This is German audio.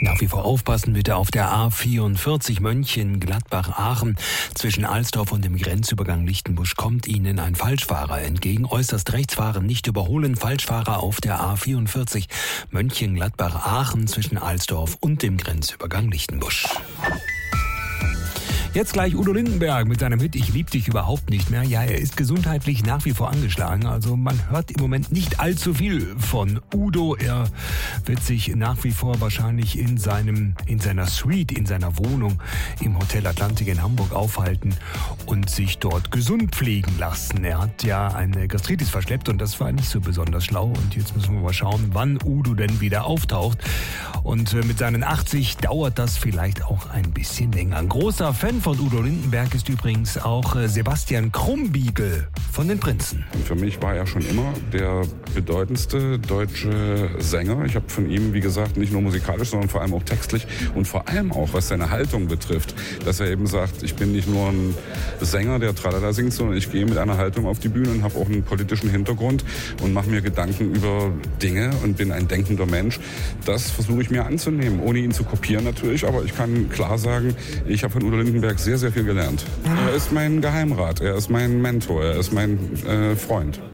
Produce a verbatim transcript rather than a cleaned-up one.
Nach wie vor aufpassen bitte auf der A vierundvierzig Mönchengladbach-Aachen. Zwischen Alsdorf und dem Grenzübergang Lichtenbusch kommt Ihnen ein Falschfahrer entgegen. Äußerst rechts fahren, nicht überholen. Falschfahrer auf der A vierundvierzig Mönchengladbach-Aachen zwischen Alsdorf und dem Grenzübergang Lichtenbusch. Jetzt gleich Udo Lindenberg mit seinem Hit "Ich lieb dich überhaupt nicht mehr". Ja, er ist gesundheitlich nach wie vor angeschlagen. Also man hört im Moment nicht allzu viel von Udo. Er wird sich nach wie vor wahrscheinlich in seinem, in seiner Suite, in seiner Wohnung im Hotel Atlantik in Hamburg aufhalten und sich dort gesund pflegen lassen. Er hat ja eine Gastritis verschleppt und das war nicht so besonders schlau. Und jetzt müssen wir mal schauen, wann Udo denn wieder auftaucht. Und mit seinen achtzig dauert das vielleicht auch ein bisschen länger. Ein großer Fan von Udo Lindenberg ist übrigens auch Sebastian Krumbiegel von den Prinzen. Und für mich war er schon immer der bedeutendste deutsche Sänger. Ich habe von ihm, wie gesagt, nicht nur musikalisch, sondern vor allem auch textlich und vor allem auch, was seine Haltung betrifft, dass er eben sagt, ich bin nicht nur ein Sänger, der Tralala singt, sondern ich gehe mit einer Haltung auf die Bühne und habe auch einen politischen Hintergrund und mache mir Gedanken über Dinge und bin ein denkender Mensch. Das versuche ich mir anzunehmen, ohne ihn zu kopieren natürlich, aber ich kann klar sagen, ich habe von Udo Lindenberg sehr, sehr viel gelernt. Er ist mein Geheimrat, er ist mein Mentor, er ist mein äh, Freund.